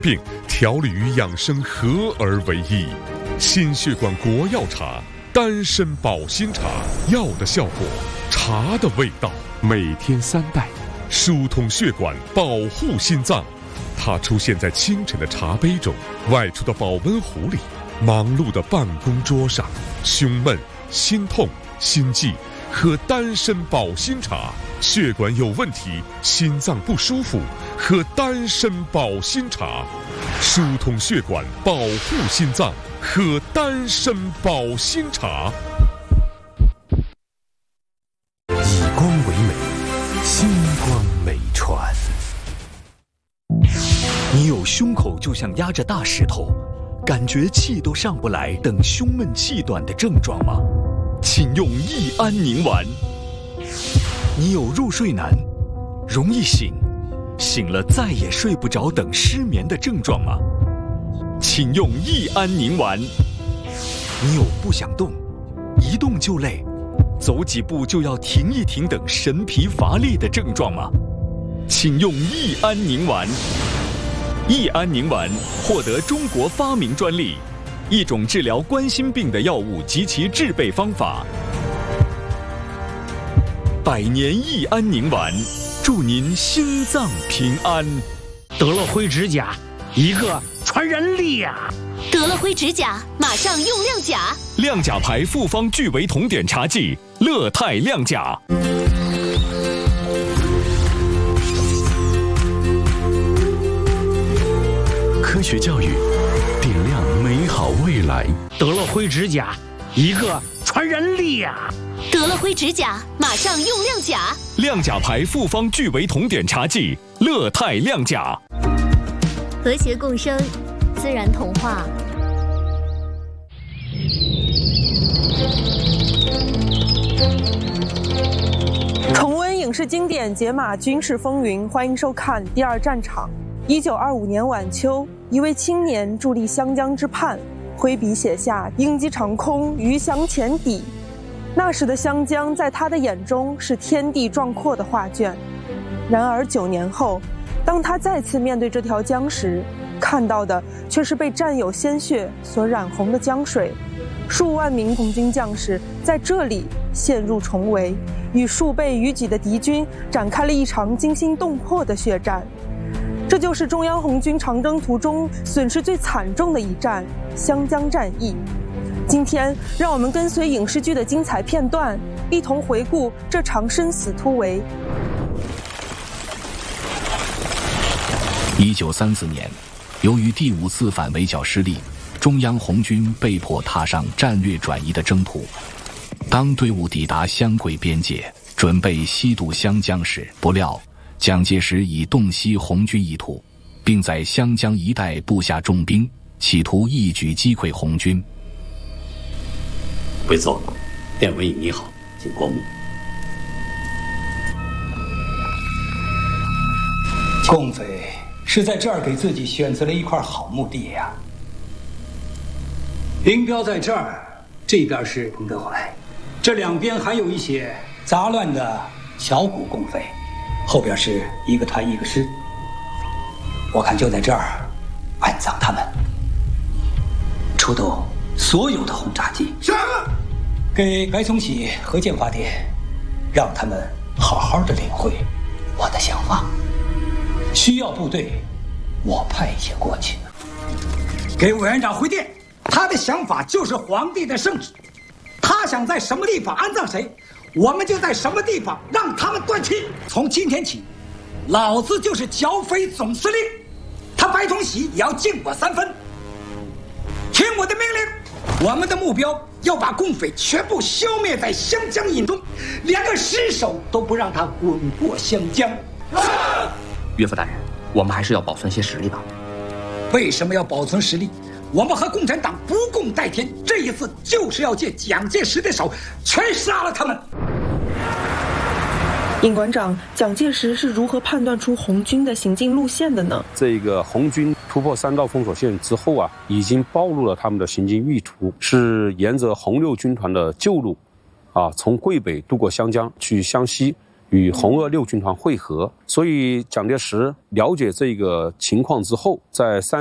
并调理与养生合而为一。心血管国药茶，丹参保心茶，药的效果，茶的味道。每天3袋，疏通血管，保护心脏。它出现在清晨的茶杯中，外出的保温壶里，忙碌的办公桌上。胸闷、心痛、心悸，喝丹参保心茶。血管有问题，心脏不舒服，喝丹参保心茶。疏通血管，保护心脏，喝丹参保心茶。 以光为美，星光美传。你有胸口就像压着大石头，感觉气都上不来等胸闷气短的症状吗？请用益安宁丸。你有入睡难、容易醒、醒了再也睡不着等失眠的症状吗？请用益安宁丸。你有不想动、一动就累、走几步就要停一停等神疲乏力的症状吗？请用益安宁丸。益安宁丸获得中国发明专利，一种治疗冠心病的药物及其制备方法。100年益安宁丸，祝您心脏平安。 得了灰指甲，一个传染力呀！ 得了灰指甲，马上用亮甲。 亮甲牌复方聚维酮碘茶剂，乐泰亮甲。科学教育，点亮美好未来。 得了灰指甲，一个传染力呀！ 得了灰指甲，马上用亮甲。 亮甲牌复方聚维酮碘茶剂，乐泰亮甲。 和谐共生，自然童话。 重温影视经典，解码军事风云，欢迎收看《第二战场》。1925年晚秋，一位青年伫立湘江之畔，挥笔写下“鹰击长空，鱼翔浅底”。那时的湘江在他的眼中是天地壮阔的画卷。然而9年后，当他再次面对这条江时，看到的却是被战友鲜血所染红的江水。数万名红军将士在这里陷入重围，与数倍于己的敌军展开了一场惊心动魄的血战。这就是中央红军长征途中损失最惨重的一战——湘江战役。今天，让我们跟随影视剧的精彩片段，一同回顾这场生死突围。 1934年，由于第5次反围剿失利，中央红军被迫踏上战略转移的征途。当队伍抵达湘桂边界，准备西渡湘江时，不料蒋介石已洞悉红军意图，并在湘江一带布下重兵，企图一举击溃红军。 回奏，电文影你好，请过目。 共匪是在这儿给自己选择了一块好墓地呀。林彪在这儿，这边是彭德怀，这两边还有一些杂乱的小股共匪，后边是一个团一个师。我看就在这儿安葬他们，出动所有的轰炸机，给白崇禧和建发电，让他们好好的领会我的想法。需要部队，我派一些过去。给委员长回电，他的想法就是皇帝的圣旨，他想在什么地方安葬谁，我们就在什么地方让他们断气。从今天起，老子就是剿匪总司令，他白崇禧也要敬我3分。听我的命令，我们的目标要把共匪全部消灭在湘江以东，连个尸首都不让他滚过湘江。 岳父大人，我们还是要保存些实力吧。 为什么要保存实力？我们和共产党不共戴天，这一次就是要借蒋介石的手全杀了他们。 尹馆长，蒋介石是如何判断出红军的行进路线的呢？ 这个红军突破3道封锁线之后啊，已经暴露了他们的行进意图，是沿着红六军团的旧路，从桂北渡过湘江去湘西， 与红鄂六军团会合。所以蒋介石了解这个情况之后，在